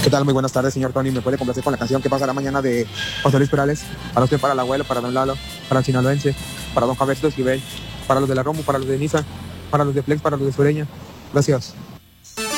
¿Qué tal? Muy buenas tardes, señor Tony. ¿Me puede complacer con la canción que pasará mañana de José Luis Perales? Para usted, para el abuelo, para don Lalo, para el sinaloense, para don Javier Esquivel, para los de la Romo, para los de Niza, para los de Flex, para los de Sureña. Gracias.